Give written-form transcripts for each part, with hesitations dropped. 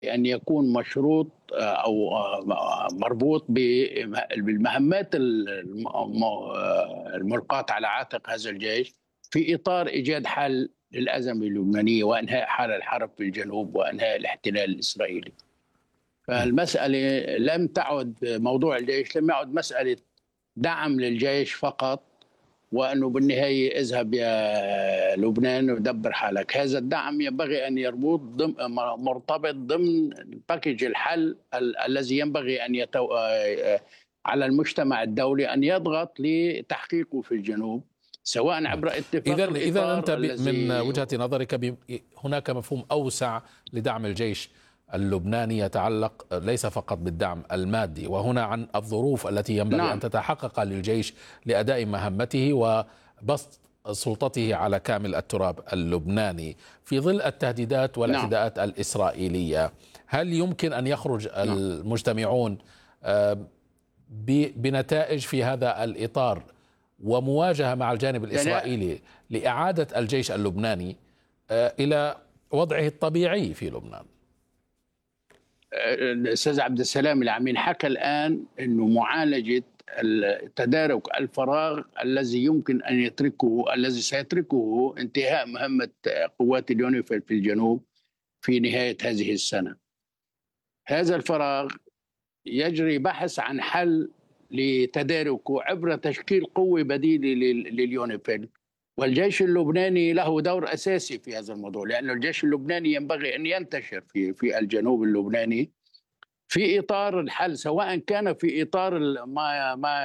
أن يكون مشروط أو مربوط بالمهمات الملقاة على عاتق هذا الجيش في إطار إيجاد حل للأزمة اللبنانية وإنهاء حال الحرب في الجنوب وإنهاء الاحتلال الإسرائيلي. فالمسألة لم تعد موضوع الجيش لم يعد مسألة دعم للجيش فقط، وأنه بالنهاية اذهب يا لبنان ودبر حالك. هذا الدعم ينبغي أن مرتبط ضمن باكج الحل الذي ينبغي أن على المجتمع الدولي أن يضغط لتحقيقه في الجنوب، سواء عبر اتفاق إذا أنت من وجهة نظرك هناك مفهوم أوسع لدعم الجيش اللبناني يتعلق ليس فقط بالدعم المادي، وهنا عن الظروف التي ينبغي أن تتحقق للجيش لأداء مهمته وبسط سلطته على كامل التراب اللبناني في ظل التهديدات والاعتداءات الإسرائيلية. هل يمكن أن يخرج المجتمعون بنتائج في هذا الإطار ومواجهة مع الجانب الإسرائيلي لإعادة الجيش اللبناني إلى وضعه الطبيعي في لبنان؟ الأستاذ عبد السلام العمين حكى الآن أنه معالجة تدارك الفراغ الذي يمكن أن الذي سيتركه انتهاء مهمة قوات اليونيفيل في الجنوب في نهاية هذه السنة. هذا الفراغ يجري بحث عن حل لتداركه عبر تشكيل قوة بديلة لليونيفيل، والجيش اللبناني له دور أساسي في هذا الموضوع، لأن الجيش اللبناني ينبغي أن ينتشر في الجنوب اللبناني في إطار الحل، سواء كان في إطار ما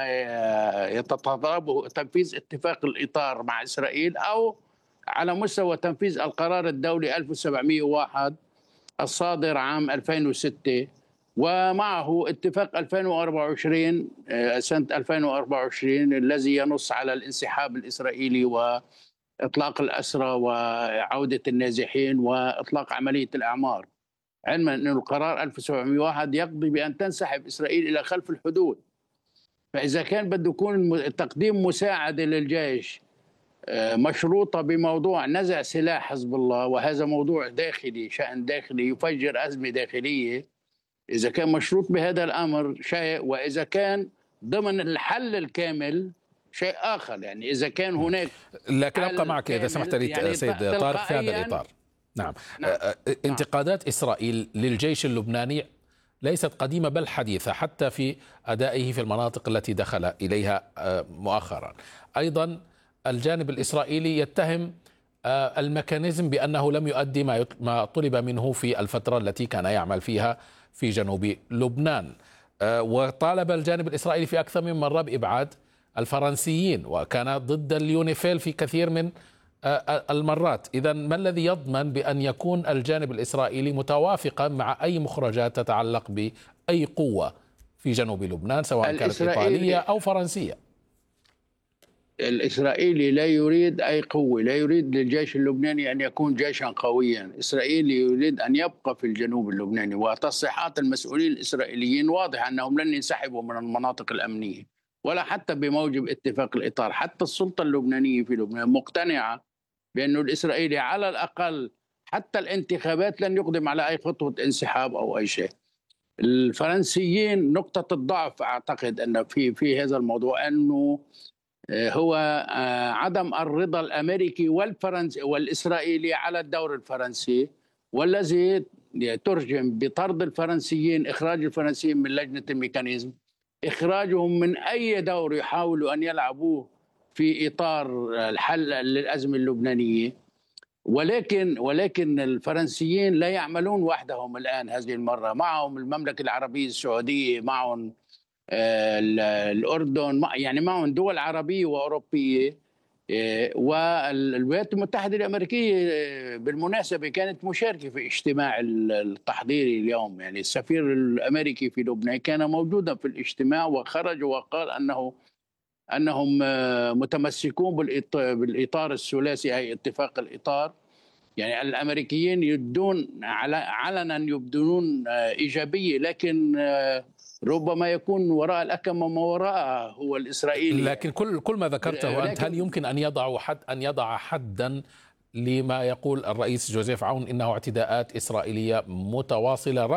يتطلبه تنفيذ اتفاق الإطار مع إسرائيل، أو على مستوى تنفيذ القرار الدولي 1701 الصادر عام 2006 ومعه اتفاق 2024 سنة 2024 الذي ينص على الانسحاب الإسرائيلي وإطلاق الأسرى وعودة النازحين وإطلاق عملية الأعمار، علما أن القرار 1701 يقضي بأن تنسحب إسرائيل إلى خلف الحدود. فإذا كان بده يكون تقديم مساعدة للجيش مشروطة بموضوع نزع سلاح حزب الله، وهذا موضوع داخلي، شأن داخلي يفجر أزمة داخلية، إذا كان مشروط بهذا الأمر شيء، وإذا كان ضمن الحل الكامل شيء آخر. يعني إذا كان هناك، لكن أبقى معك إذا سمحت لي يعني سيد طارق في هذا الإطار. نعم. انتقادات إسرائيل للجيش اللبناني ليست قديمة بل حديثة، حتى في أدائه في المناطق التي دخل إليها مؤخرا. أيضا الجانب الإسرائيلي يتهم الميكانيزم بأنه لم يؤدي ما طلب منه في الفترة التي كان يعمل فيها في جنوب لبنان، وطالب الجانب الإسرائيلي في أكثر من مرة بإبعاد الفرنسيين، وكان ضد اليونيفيل في كثير من المرات. إذن ما الذي يضمن بأن يكون الجانب الإسرائيلي متوافقا مع أي مخرجات تتعلق بأي قوة في جنوب لبنان سواء كانت إيطالية أو فرنسية؟ الإسرائيلي لا يريد أي قوة، لا يريد للجيش اللبناني أن يكون جيشا قويا. إسرائيل يريد أن يبقى في الجنوب اللبناني، وتصريحات المسؤولين الإسرائيليين واضح أنهم لن ينسحبوا من المناطق الأمنية ولا حتى بموجب اتفاق الإطار. حتى السلطة اللبنانية في لبنان مقتنعة بأن الإسرائيلي على الأقل حتى الانتخابات لن يقدم على أي خطوة انسحاب أو أي شيء. الفرنسيين نقطة الضعف أعتقد أن في هذا الموضوع أنه هو عدم الرضا الأمريكي والفرنسي والإسرائيلي على الدور الفرنسي، والذي يترجم بطرد الفرنسيين، إخراج الفرنسيين من لجنة الميكانيزم، إخراجهم من أي دور يحاولوا أن يلعبوه في إطار الحل للأزمة اللبنانية. ولكن الفرنسيين لا يعملون وحدهم الآن، هذه المرة معهم المملكة العربية السعودية، معهم الأردن، يعني معهم دول عربية وأوروبية، والولايات المتحدة الأمريكية بالمناسبة كانت مشاركة في اجتماع التحضيري اليوم. يعني السفير الأمريكي في لبنان كان موجودا في الاجتماع وخرج وقال أنهم متمسكون بالإطار الثلاثي، أي اتفاق الإطار. يعني الأمريكيين يبدون علنا يبدون إيجابية، لكن ربما يكون وراء الأكمة ما وراءه هو الإسرائيلي. لكن كل ما ذكرته أنت، هل يمكن أن يضع حدا لما يقول الرئيس جوزيف عون إنه اعتداءات إسرائيلية متواصلة